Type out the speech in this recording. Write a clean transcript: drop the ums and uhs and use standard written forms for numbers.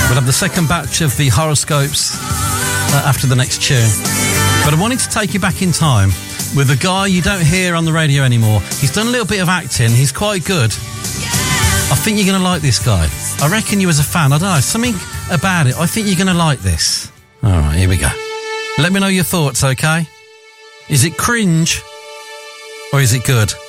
We'll have the second batch of the horoscopes after the next tune. But I wanted to take you back in time with a guy you don't hear on the radio anymore. He's done a little bit of acting. He's quite good. I think you're going to like this guy. I reckon you as a fan. I don't know, something about it. I think you're going to like this. All right, here we go. Let me know your thoughts, okay? Is it cringe or is it good?